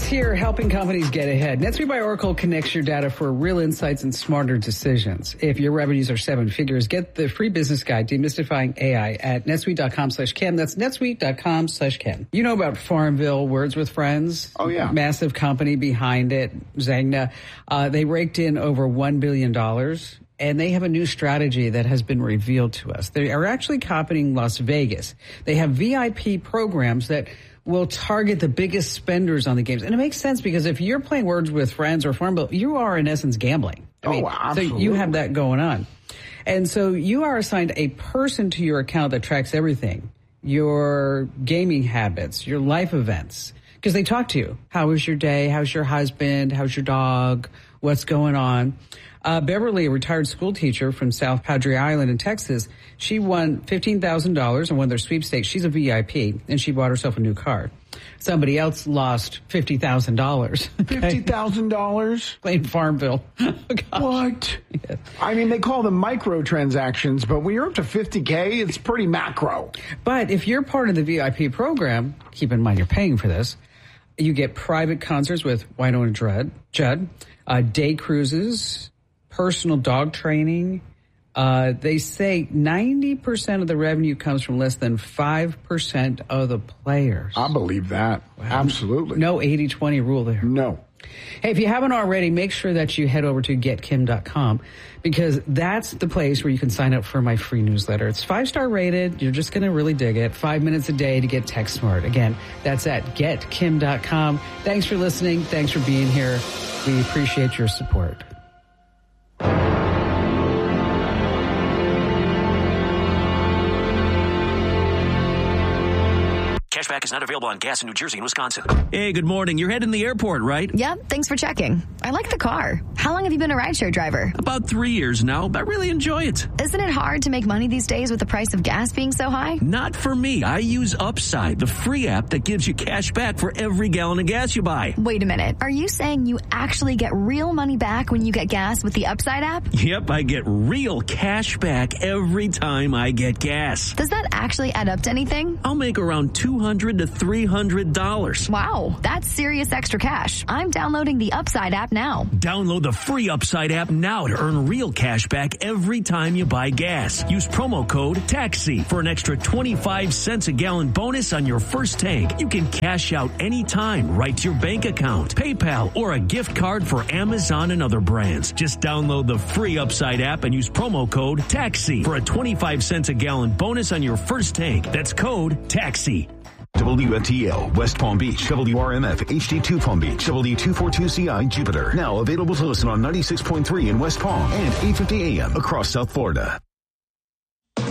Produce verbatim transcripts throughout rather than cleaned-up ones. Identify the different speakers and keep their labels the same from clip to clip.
Speaker 1: is here helping companies get ahead. NetSuite by Oracle connects your data for real insights and smarter decisions. If your revenues are seven figures, get the free business guide, Demystifying A I, at netsuite.com slash Ken. That's netsuite.com slash Ken. You know about Farmville, Words with Friends?
Speaker 2: Oh, yeah.
Speaker 1: Massive company behind it, Zangna. Uh, they raked in over one billion dollars. And they have a new strategy that has been revealed to us. They are actually copying Las Vegas. They have V I P programs that will target the biggest spenders on the games. And it makes sense because if you're playing Words with Friends or Farmville, you are in essence gambling. I mean,
Speaker 2: oh, absolutely.
Speaker 1: So you have that going on. And so you are assigned a person to your account that tracks everything. Your gaming habits, your life events. Because they talk to you. How was your day? How's your husband? How's your dog? What's going on? Uh, Beverly, a retired school teacher from South Padre Island in Texas, she won fifteen thousand dollars and won their sweepstakes. She's a V I P, and she bought herself a new car. Somebody else lost fifty thousand dollars.
Speaker 2: fifty thousand dollars?
Speaker 1: Playing Farmville. Oh,
Speaker 2: what?
Speaker 1: Yes.
Speaker 2: I mean, they call them microtransactions, but when you're up to fifty K, it's pretty macro.
Speaker 1: But if you're part of the V I P program, keep in mind you're paying for this, you get private concerts with Winona Judd, Judd uh, day cruises, personal dog training. Uh, they say ninety percent of the revenue comes from less than five percent of the players.
Speaker 2: I believe that. Wow. Absolutely.
Speaker 1: No eighty twenty rule there.
Speaker 2: No.
Speaker 1: Hey, if you haven't already, make sure that you head over to get kim dot com because that's the place where you can sign up for my free newsletter. It's five-star rated. You're just going to really dig it. Five minutes a day to get tech smart. Again, that's at get kim dot com. Thanks for listening. Thanks for being here. We appreciate your support.
Speaker 3: Cashback is not available on gas in New Jersey and Wisconsin. Hey, good morning. You're heading to the airport, right?
Speaker 4: Yep, thanks for checking. I like the car. How long have you been a rideshare driver?
Speaker 3: About three years now, but I really enjoy it.
Speaker 4: Isn't it hard to make money these days with the price of gas being so high?
Speaker 3: Not for me. I use Upside, the free app that gives you cash back for every gallon of gas you buy.
Speaker 4: Wait a minute. Are you saying you actually get real money back when you get gas with the Upside app?
Speaker 3: Yep, I get real cash back every time I get gas.
Speaker 4: Does that actually add up to anything?
Speaker 3: I'll make around two hundred to three hundred dollars.
Speaker 4: Wow, that's serious extra cash. I'm downloading the Upside app now.
Speaker 3: Download the free Upside app now to earn real cash back every time you buy gas. Use promo code TAXI for an extra twenty-five cents a gallon bonus on your first tank. You can cash out anytime right to your bank account, PayPal, or a gift card for Amazon and other brands. Just download the free Upside app and use promo code TAXI for a twenty-five cents a gallon bonus on your first tank. That's code TAXI.
Speaker 5: W F T L, West Palm Beach, W R M F, H D two Palm Beach, W two forty-two C I, Jupiter. Now available to listen on ninety-six point three in West Palm and eight fifty A M across South Florida.
Speaker 6: From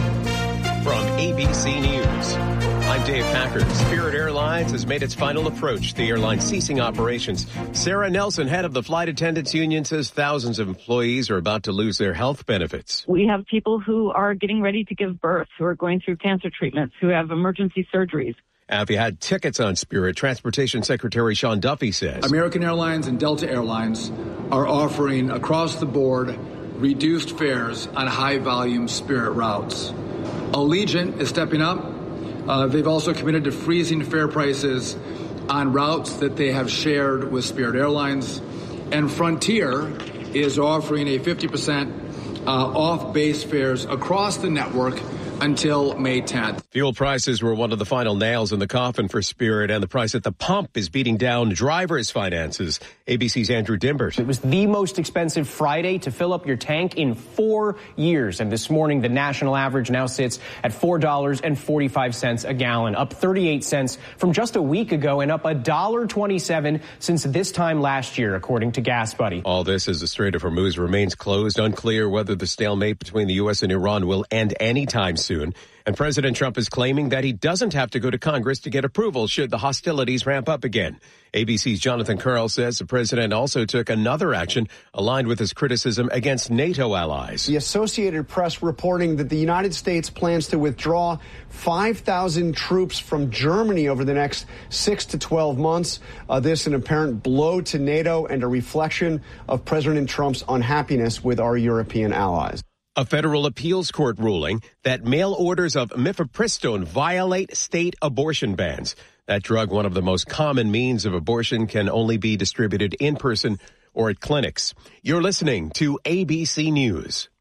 Speaker 6: A B C News, I'm Dave Packard. Spirit Airlines has made its final approach to the airline ceasing operations. Sarah Nelson, head of the Flight Attendants Union, says thousands of employees are about to lose their health benefits.
Speaker 7: We have people who are getting ready to give birth, who are going through cancer treatments, who have emergency surgeries.
Speaker 6: Now, if you had tickets on Spirit, Transportation Secretary Sean Duffy says
Speaker 8: American Airlines and Delta Airlines are offering across the board reduced fares on high-volume Spirit routes. Allegiant is stepping up. Uh, they've also committed to freezing fare prices on routes that they have shared with Spirit Airlines. And Frontier is offering a fifty percent uh, off base fares across the network until May tenth.
Speaker 6: Fuel prices were one of the final nails in the coffin for Spirit, and the price at the pump is beating down drivers' finances. A B C's Andrew Dimbert.
Speaker 9: It was the most expensive Friday to fill up your tank in four years. And this morning, the national average now sits at four dollars and forty-five cents a gallon, up thirty-eight cents from just a week ago and up one dollar and twenty-seven cents since this time last year, according to Gas Buddy.
Speaker 6: All this as the Strait of Hormuz remains closed, unclear whether the stalemate between the U S and Iran will end anytime soon. Soon. And President Trump is claiming that he doesn't have to go to Congress to get approval should the hostilities ramp up again. A B C's Jonathan Karl says the president also took another action aligned with his criticism against NATO allies.
Speaker 10: The Associated Press reporting that the United States plans to withdraw five thousand troops from Germany over the next six to twelve months. Uh, this an apparent blow to NATO and a reflection of President Trump's unhappiness with our European allies.
Speaker 6: A federal appeals court ruling that mail orders of mifepristone violate state abortion bans. That drug, one of the most common means of abortion, can only be distributed in person or at clinics. You're listening to A B C News.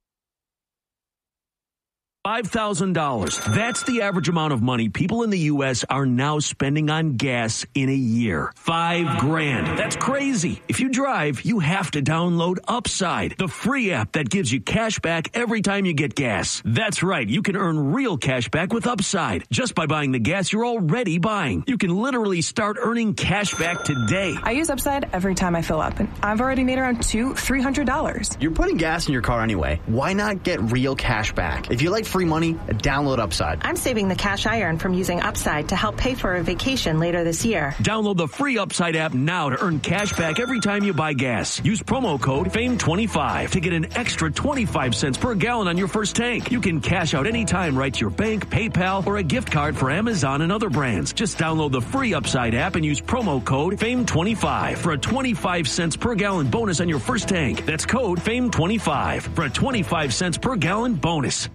Speaker 3: five thousand dollars. That's the average amount of money people in the U S are now spending on gas in a year. Five grand. That's crazy. If you drive, you have to download Upside, the free app that gives you cash back every time you get gas. That's right. You can earn real cash back with Upside just by buying the gas you're already buying. You can literally start earning cash back today.
Speaker 11: I use Upside every time I fill up, and I've already made around two, three hundred dollars.
Speaker 12: You're putting gas in your car anyway. Why not get real cash back? If you like free money, download Upside.
Speaker 13: I'm saving the cash I earn from using Upside to help pay for a vacation later this year.
Speaker 3: Download the free Upside app now to earn cash back every time you buy gas. Use promo code fame twenty-five to get an extra twenty-five cents per gallon on your first tank. You can cash out anytime right to your bank, PayPal, or a gift card for Amazon and other brands. Just download the free Upside app and use promo code fame twenty-five for a twenty-five cents per gallon bonus on your first tank. That's code fame twenty-five for a twenty-five cents per gallon bonus.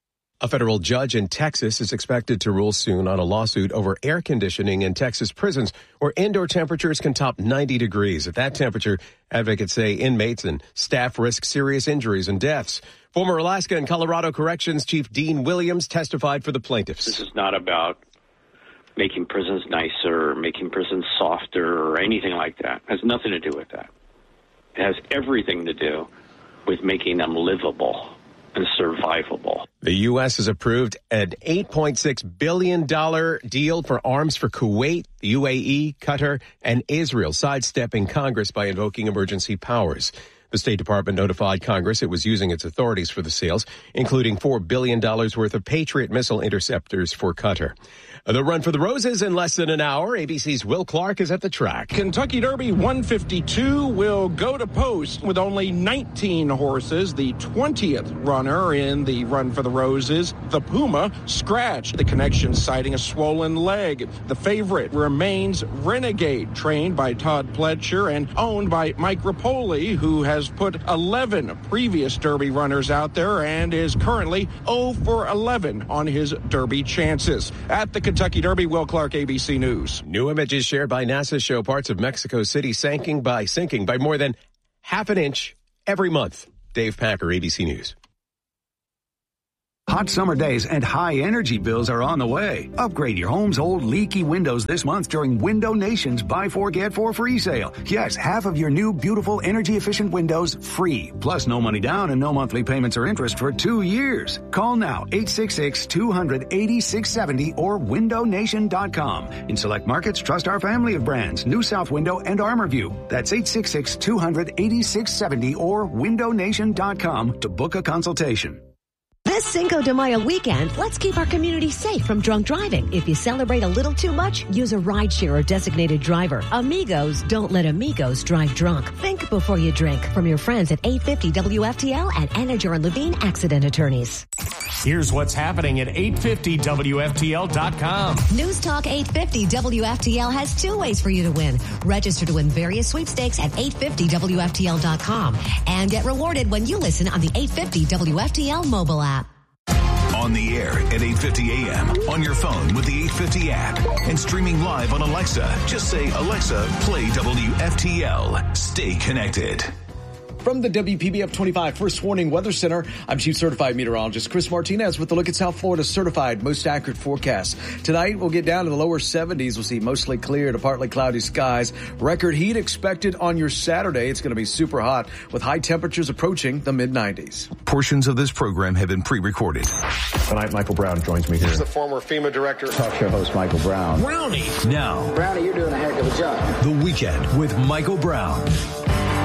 Speaker 6: A federal judge in Texas is expected to rule soon on a lawsuit over air conditioning in Texas prisons where indoor temperatures can top ninety degrees. At that temperature, advocates say inmates and staff risk serious injuries and deaths. Former Alaska and Colorado Corrections Chief Dean Williams testified for the plaintiffs.
Speaker 14: This is not about making prisons nicer or making prisons softer or anything like that. It has nothing to do with that. It has everything to do with making them livable and survivable.
Speaker 6: The U S has approved an eight point six billion dollars deal for arms for Kuwait, the U A E, Qatar, and Israel, sidestepping Congress by invoking emergency powers. The State Department notified Congress it was using its authorities for the sales, including four billion dollars worth of Patriot missile interceptors for Qatar. The Run for the Roses in less than an hour. A B C's Will Clark is at the track.
Speaker 15: Kentucky Derby one fifty-two will go to post with only nineteen horses. The twentieth runner in the Run for the Roses, the Puma, scratched. The connection citing a swollen leg. The favorite remains Renegade, trained by Todd Pletcher and owned by Mike Rapoli, who has put eleven previous Derby runners out there and is currently oh for eleven on his Derby chances. At the Kentucky Derby, Will Clark, A B C News.
Speaker 6: New images shared by NASA show parts of Mexico City sinking by sinking by more than half an inch every month. Dave Packer, A B C News.
Speaker 16: Hot summer days and high energy bills are on the way. Upgrade your home's old leaky windows this month during Window Nation's Buy Four Get Four free sale. Yes, half of your new beautiful energy efficient windows free. Plus no money down and no monthly payments or interest for two years. Call now eight six six, two hundred, eighty-six seventy or window nation dot com. In select markets, trust our family of brands, New South Window and ArmorView. That's eight six six, two hundred, eighty-six seventy or window nation dot com to book a consultation.
Speaker 17: This Cinco de Mayo weekend, let's keep our community safe from drunk driving. If you celebrate a little too much, use a rideshare or designated driver. Amigos, don't let amigos drive drunk. Think before you drink. From your friends at eight fifty W F T L and Anager and Levine Accident Attorneys.
Speaker 9: Here's what's happening at eight fifty W F T L dot com.
Speaker 17: News Talk eight fifty W F T L has two ways for you to win. Register to win various sweepstakes at eight fifty W F T L dot com and get rewarded when you listen on the eight fifty W F T L mobile app.
Speaker 5: On the air at eight fifty a.m. on your phone with the eight fifty app and streaming live on Alexa. Just say, Alexa, play W F T L. Stay connected.
Speaker 18: From the W P B F twenty-five First Warning Weather Center, I'm Chief Certified Meteorologist Chris Martinez with a look at South Florida's certified most accurate forecast. Tonight, we'll get down to the lower seventies. We'll see mostly clear to partly cloudy skies. Record heat expected on your Saturday. It's going to be super hot with high temperatures approaching the mid nineties.
Speaker 5: Portions of this program have been pre-recorded.
Speaker 19: Tonight, Michael Brown joins me here.
Speaker 20: He's the former FEMA director.
Speaker 19: Talk show host Michael Brown.
Speaker 3: Brownie.
Speaker 21: Now,
Speaker 22: Brownie, you're doing a heck of a job.
Speaker 21: The Weekend with Michael Brown.